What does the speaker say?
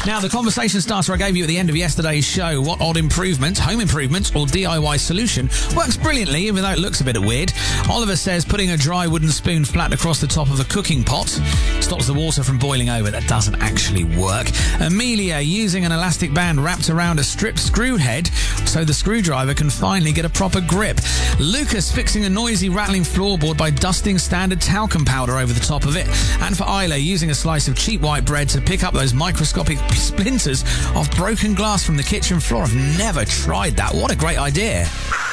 Now, the conversation starter I gave you at the end of yesterday's show, what odd improvement, home improvement or DIY solution works brilliantly even though it looks a bit weird? Oliver says putting a dry wooden spoon flat across the top of a cooking pot stops the water from boiling over. That doesn't actually work. Amelia using an elastic band wrapped around a stripped screw head so the screwdriver can finally get a proper grip. Lucas fixing a noisy rattling floorboard by dusting standard talcum powder over the top of it. And for Isla, using a slice of cheap white bread to pick up those microscopic splinters of broken glass from the kitchen floor. I've never tried that. What a great idea.